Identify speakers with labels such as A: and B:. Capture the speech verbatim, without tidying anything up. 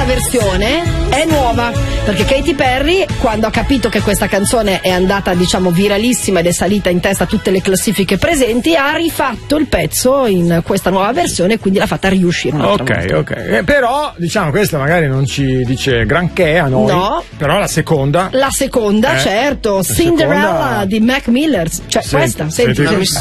A: versione è nuova, perché Katy Perry, quando ha capito che questa canzone è andata, diciamo, viralissima ed è salita in testa a tutte le classifiche presenti, ha rifatto il pezzo in questa nuova versione, quindi l'ha fatta riuscire un'altra
B: Ok,
A: volta.
B: ok. Eh, però, diciamo, questa magari non ci dice granché a noi.
A: No.
B: Però la seconda.
A: La seconda,
B: Eh,
A: certo,
B: la
A: Cinderella
B: seconda...
A: di Mac Miller, cioè
B: Senti,
A: questa, senti.
B: senti,